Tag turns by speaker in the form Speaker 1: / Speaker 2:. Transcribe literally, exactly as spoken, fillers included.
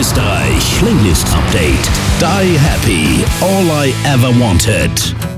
Speaker 1: Österreich Playlist Update. Die Happy. All I Ever Wanted.